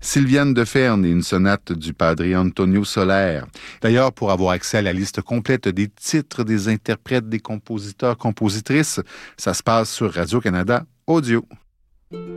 Sylviane de Ferne et une sonate du padre Antonio Soler. D'ailleurs, pour avoir accès à la liste complète des titres, des interprètes, des compositeurs, compositrices, ça se passe sur Radio-Canada Audio.